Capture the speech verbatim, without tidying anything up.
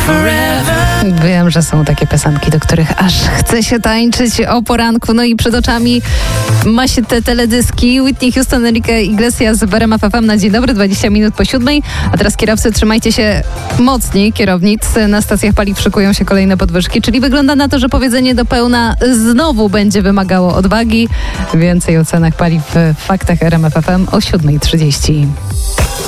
Wiem, że są takie piosenki, do których aż chce się tańczyć o poranku. No i przed oczami ma się te teledyski. Whitney Houston, Enrique Iglesias z R M F F M na dzień dobry, dwadzieścia minut po siódmej. A teraz kierowcy, trzymajcie się mocniej, kierownic. Na stacjach paliw szykują się kolejne podwyżki, czyli wygląda na to, że powiedzenie do pełna znowu będzie wymagało odwagi. Więcej o cenach paliw w faktach R M F F M o siódma trzydzieści.